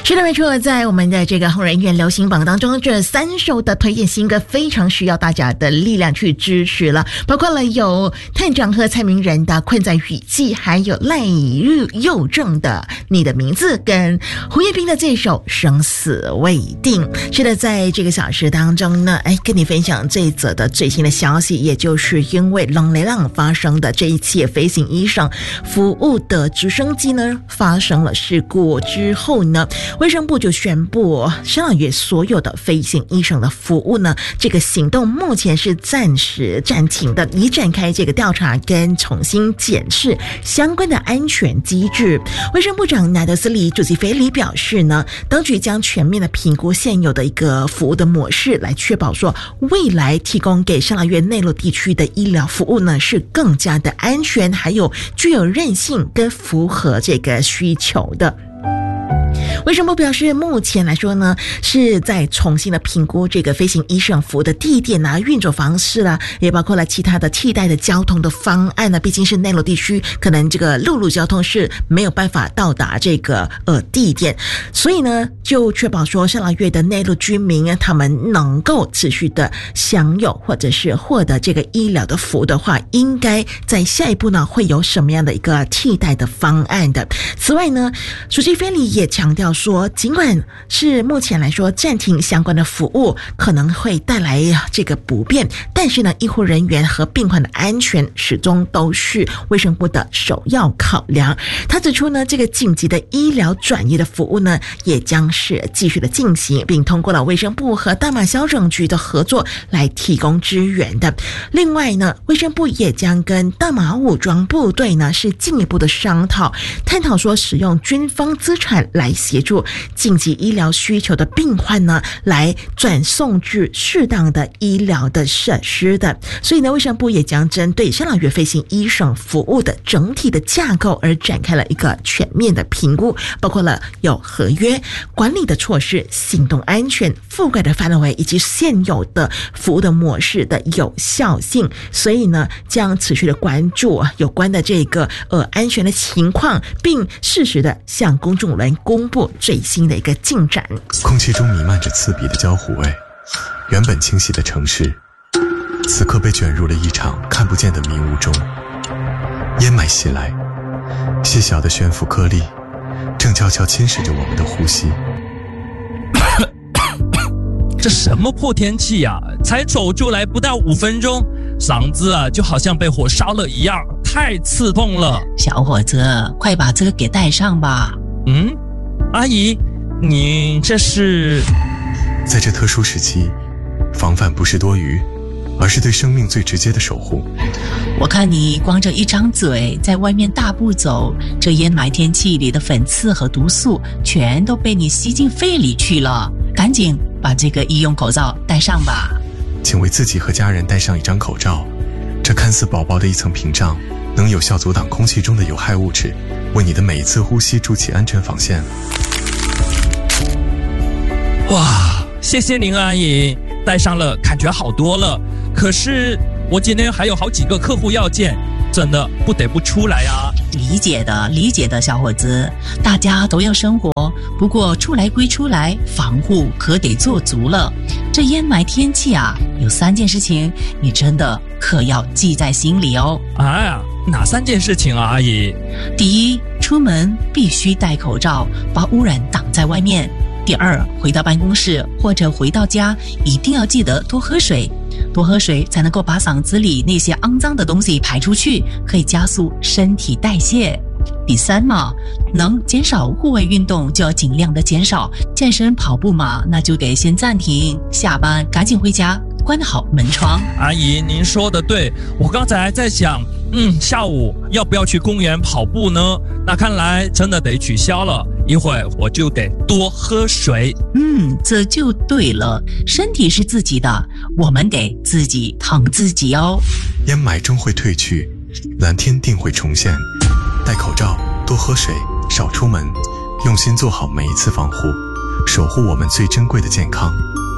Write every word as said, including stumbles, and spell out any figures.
是的，没错，在我们的这个红人院流行榜当中，这三首的推荐新歌非常需要大家的力量去支持了，包括了有探长和蔡明仁的《困在雨季》，还有赖日佑正的《你的名字》，跟胡彦斌的这首《生死未定》。是的，在这个小时当中呢，哎，跟你分享这一则的最新的消息，也就是因为浪雷浪发生的这一起飞行医生服务的直升机呢发生了事故之后呢，卫生部就宣布上月所有的飞行医生的服务呢，这个行动目前是暂时暂停的，以展开这个调查跟重新检视相关的安全机制。卫生部长纳德斯里主席菲里表示呢，当局将全面的评估现有的一个服务的模式，来确保说未来提供给上月内陆地区的医疗服务呢是更加的安全，还有具有韧性跟符合这个需求的。卫生部表示，目前来说呢，是在重新的评估这个飞行医生服务的地点啊、运作方式啦、啊，也包括了其他的替代的交通的方案呢、啊。毕竟是内陆地区，可能这个陆路交通是没有办法到达这个呃地点，所以呢，就确保说上个月的内陆居民他们能够持续的享有或者是获得这个医疗的服务的话，应该在下一步呢会有什么样的一个替代的方案的。此外呢，主席菲里也强调说，尽管是目前来说暂停相关的服务可能会带来这个不便，但是呢，医护人员和病患的安全始终都是卫生部的首要考量。他指出呢，这个紧急的医疗转移的服务呢，也将是继续的进行，并通过了卫生部和大马消拯局的合作来提供支援的。另外呢，卫生部也将跟大马武装部队呢是进一步的商讨，探讨说使用军方资产来协助紧急医疗需求的病患呢，来转送至适当的医疗的设施的。所以呢，卫生部也将针对上个月飞行医生服务的整体的架构而展开了一个全面的评估，包括了有合约、管理的措施、行动安全、覆盖的范围以及现有的服务的模式的有效性。所以呢，将持续的关注有关的这个呃安全的情况，并适时的向公众人公布最新的一个进展。 空气中弥漫着刺鼻的焦糊味，原本清晰的城市此刻被卷入了一场看不见的迷雾中。烟霾袭来，细小的悬浮颗粒正悄悄侵蚀着我们的呼吸。 这什么破天气呀、啊！才走出来不到五分钟，嗓子啊就好像被火烧了一样，太刺痛了。 小伙子，快把这个给带上吧。 嗯，阿姨，你这是？ 在这特殊时期，防范不是多余，而是对生命最直接的守护。 我看你光着一张嘴在外面大步走，这烟霾天气里的粉刺和毒素全都被你吸进肺里去了，赶紧把这个医用口罩戴上吧。 请为自己和家人戴上一张口罩，这看似薄薄的一层屏障，能有效阻挡空气中的有害物质，为你的每一次呼吸筑起安全防线。 哇，谢谢您阿姨，戴上了感觉好多了。可是我今天还有好几个客户要见，真的不得不出来啊。 理解的理解的小伙子，大家都要生活，不过出来归出来，防护可得做足了。这烟霾天气啊，有三件事情你真的可要记在心里哦。 哎，哪三件事情啊阿姨？ 第一，出门必须戴口罩，把污染挡在外面。第二，回到办公室或者回到家，一定要记得多喝水，多喝水才能够把嗓子里那些肮脏的东西排出去，可以加速身体代谢。第三嘛，能减少户外运动就要尽量的减少，健身跑步嘛，那就得先暂停，下班赶紧回家，关好门窗。 阿姨，您说的对，我刚才还在想，嗯，下午要不要去公园跑步呢？那看来真的得取消了，一会儿我就得多喝水。 嗯，这就对了，身体是自己的，我们得自己疼自己哦。 烟霾终会退去，蓝天定会重现。戴口罩，多喝水，少出门，用心做好每一次防护，守护我们最珍贵的健康。